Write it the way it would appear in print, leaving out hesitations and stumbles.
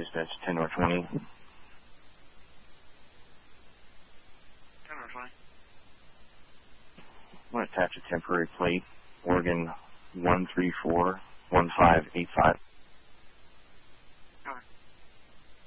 Dispatch 10 or 20. 10 or 20. I'm going to attach a temporary plate, Oregon 1341585.